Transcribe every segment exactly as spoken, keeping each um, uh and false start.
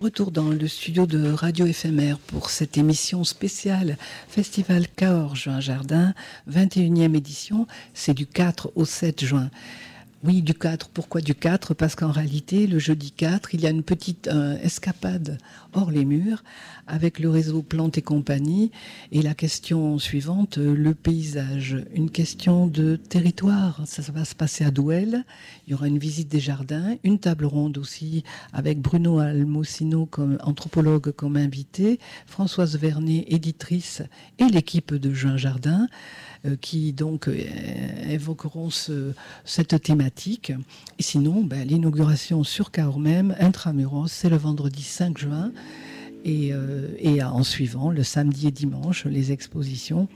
retour dans le studio de Radio Éphémère pour cette émission spéciale Festival Cahors Juin Jardin, vingt et unième édition. C'est du quatre au sept juin. Oui, du quatre. Pourquoi du quatre ? Parce qu'en réalité, le jeudi quatre, il y a une petite euh, escapade hors les murs avec le réseau Plantes et compagnie. Et la question suivante, euh, le paysage. Une question de territoire. Ça, ça va se passer à Douel. Il y aura une visite des jardins, une table ronde aussi avec Bruno Almocino comme anthropologue comme invité, Françoise Vernet, éditrice, et l'équipe de Juin Jardin euh, qui donc euh, évoqueront ce, cette thématique. Et sinon, ben, l'inauguration sur Cahors même, intramuros, c'est le vendredi cinq juin. Et, euh, et en suivant, le samedi et dimanche, les expositions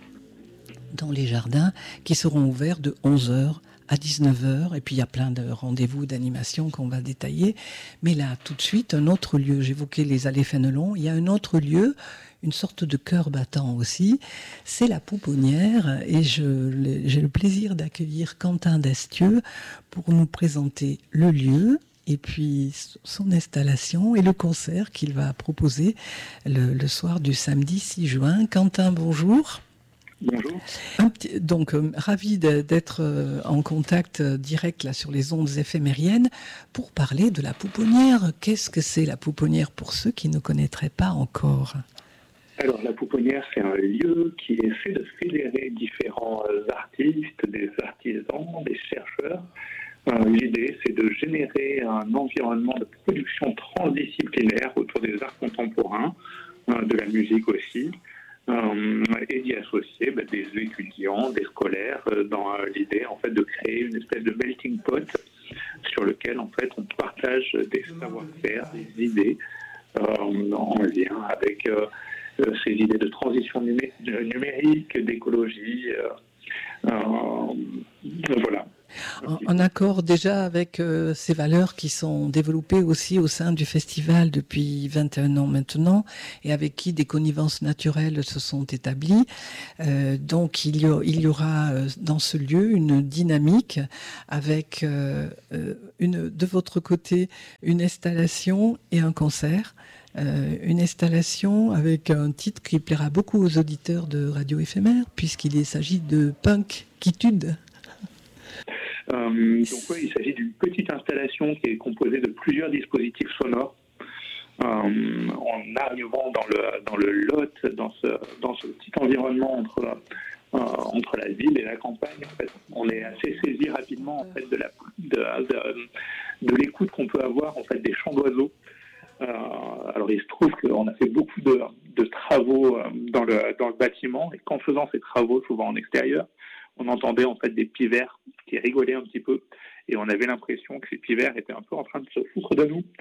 dans les jardins qui seront ouverts de onze heures à dix-neuf heures. Et puis il y a plein de rendez-vous d'animation qu'on va détailler. Mais là, tout de suite, un autre lieu. J'évoquais les allées Fénelon. Il y a un autre lieu, une sorte de cœur battant aussi. C'est la Pouponnière. Et je, j'ai le plaisir d'accueillir Quentin Destieux pour nous présenter le lieu et puis son installation et le concert qu'il va proposer le, le soir du samedi six juin. Quentin, bonjour. Bonjour. Petit, donc, euh, ravi de, d'être euh, en contact euh, direct là sur les ondes éphémériennes pour parler de la Pouponnière. Qu'est-ce que c'est la Pouponnière pour ceux qui ne connaîtraient pas encore ? Alors, la Pouponnière, c'est un lieu qui essaie de fédérer différents artistes, des artisans, des chercheurs. Euh, l'idée, c'est de générer un environnement de production transdisciplinaire autour des arts contemporains, euh, de la musique aussi. Euh, et d'y associer bah, des étudiants, des scolaires, euh, dans euh, l'idée en fait de créer une espèce de melting pot sur lequel en fait on partage des savoir-faire, des idées euh, en lien avec euh, euh, ces idées de transition numé- numérique, d'écologie, euh, euh, voilà. En, en accord déjà avec euh, ces valeurs qui sont développées aussi au sein du festival depuis vingt et un ans maintenant et avec qui des connivences naturelles se sont établies. Euh, donc il y, a, il y aura euh, dans ce lieu une dynamique avec euh, une, de votre côté une installation et un concert. Euh, une installation avec un titre qui plaira beaucoup aux auditeurs de Radio Éphémère puisqu'il s'agit de Punkitude. Euh, donc ouais, il s'agit d'une petite installation qui est composée de plusieurs dispositifs sonores. Euh, en arrivant dans le dans le Lot, dans ce dans ce petit environnement entre euh, entre la ville et la campagne, en fait, on est assez saisi rapidement en fait de la de de, de l'écoute qu'on peut avoir en fait des chants d'oiseaux. Euh, alors il se trouve qu'on a fait beaucoup de de travaux dans le dans le bâtiment et qu'en faisant ces travaux, souvent en extérieur, on entendait en fait des pivers qui rigolaient un petit peu et on avait l'impression que ces pivers étaient un peu en train de se foutre de nous.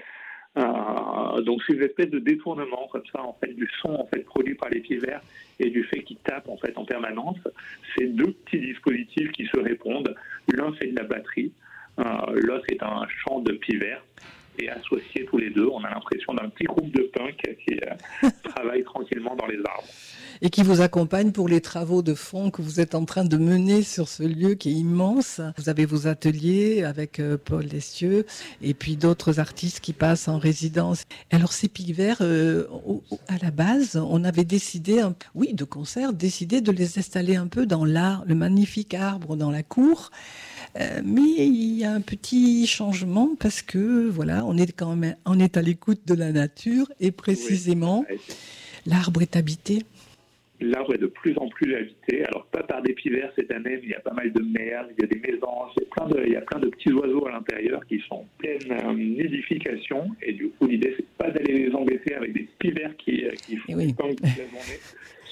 Euh, donc c'est une espèce de détournement comme ça en fait du son en fait produit par les pivers et du fait qu'ils tapent en fait en permanence. C'est deux petits dispositifs qui se répondent. L'un c'est de la batterie, euh, l'autre est un chant de pivers. Et associés tous les deux, on a l'impression d'un petit groupe de punk qui euh, travaille tranquillement dans les arbres. Et qui vous accompagne pour les travaux de fond que vous êtes en train de mener sur ce lieu qui est immense. Vous avez vos ateliers avec euh, Paul Destieux et puis d'autres artistes qui passent en résidence. Alors ces pivers, euh, au, au, à la base, on avait décidé, un, oui, de concert, décidé de les installer un peu dans l'art, le magnifique arbre dans la cour. Euh, mais il y a un petit changement parce que voilà, on est quand même, on est à l'écoute de la nature et précisément, oui, l'arbre est habité. L'arbre est de plus en plus habité. Alors pas par des pivers cette année, mais il y a pas mal de merles, il y a des mésanges, il y a plein de, il y a plein de petits oiseaux à l'intérieur qui sont en pleine euh, nidification. Et du coup, l'idée c'est pas d'aller les embêter avec des pivers qui qui font oui. Pas toute la journée.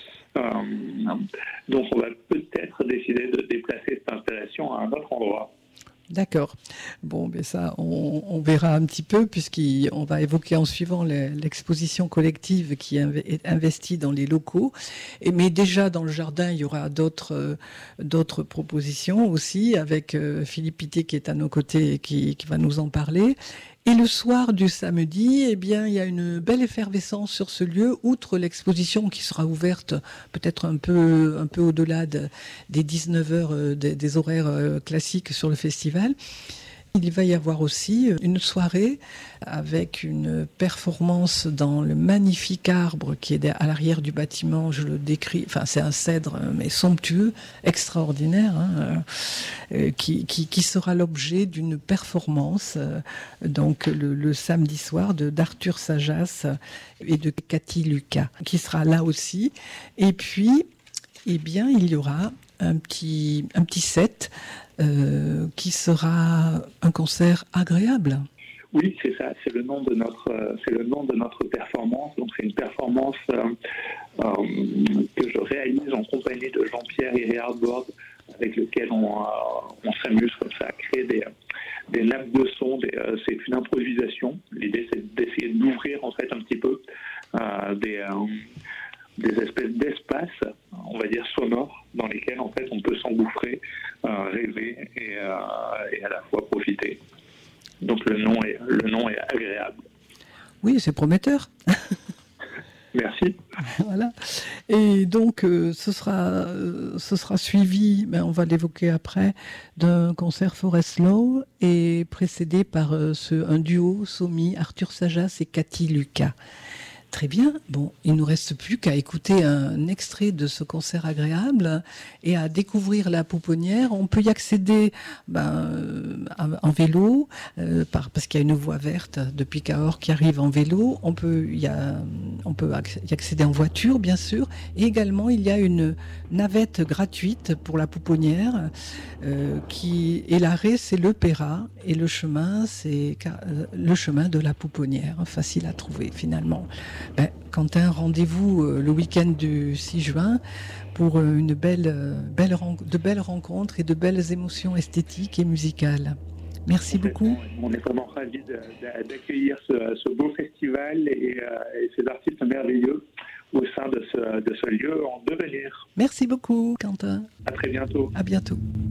Euh, donc on va peut-être décider de déplacer cette installation à un autre endroit. D'accord. Bon, ben ça, on, on verra un petit peu puisqu'on va évoquer en suivant l'exposition collective qui est investie dans les locaux. Et, mais déjà dans le jardin, il y aura d'autres euh, d'autres propositions aussi avec euh, Philippe Pité qui est à nos côtés et qui, qui va nous en parler. Et le soir du samedi, eh bien, il y a une belle effervescence sur ce lieu, outre l'exposition qui sera ouverte peut-être un peu, un peu au-delà de, des dix-neuf heures, euh, des, des horaires euh, classiques sur le festival. Il va y avoir aussi une soirée avec une performance dans le magnifique arbre qui est à l'arrière du bâtiment. Je le décris, enfin c'est un cèdre mais somptueux, extraordinaire, hein, euh, qui, qui, qui sera l'objet d'une performance euh, donc le, le samedi soir de d'Arthur Sajas et de Cathy Lucas, qui sera là aussi. Et puis, eh bien, il y aura un petit, un petit set euh, qui sera un concert agréable. Oui, c'est ça, c'est le nom de notre, c'est le nom de notre performance. Donc c'est une performance euh, euh, que je réalise en compagnie de Jean-Pierre Iriard-Borde, avec lequel on, euh, on s'amuse comme ça à créer des, des nappes de son. Des, euh, c'est une improvisation. L'idée c'est d'essayer d'ouvrir en fait un petit peu euh, des, euh, des espèces d'espaces, on va dire sonores, dans lesquels en fait on peut s'engouffrer, euh, rêver et, euh, et à la fois profiter. Donc le nom est, le nom est agréable. Oui, c'est prometteur. Merci. Voilà. Et donc euh, ce sera, euh, ce sera suivi, ben, on va l'évoquer après, d'un concert Forest Law et précédé par euh, ce, un duo Somi, Arthur Sajas et Cathy Lucas. Très bien. Bon, il ne nous reste plus qu'à écouter un extrait de ce concert agréable et à découvrir la Pouponnière. On peut y accéder ben, euh, en vélo, euh, par, parce qu'il y a une voie verte depuis Cahors qui arrive en vélo. On peut y, a, on peut y accéder en voiture, bien sûr. Et également, il y a une navette gratuite pour la Pouponnière. Euh, qui, et l'arrêt, c'est le Pérat. Et le chemin, c'est euh, le chemin de la Pouponnière. Facile à trouver, finalement. Ben, Quentin, rendez-vous euh, le week-end du six juin pour euh, une belle, euh, belle ren- de belles rencontres et de belles émotions esthétiques et musicales. Merci beaucoup. On est vraiment ravis de, de, d'accueillir ce, ce beau festival et, euh, et ces artistes merveilleux au sein de ce, de ce lieu en devenir. Merci beaucoup, Quentin. À très bientôt. À bientôt.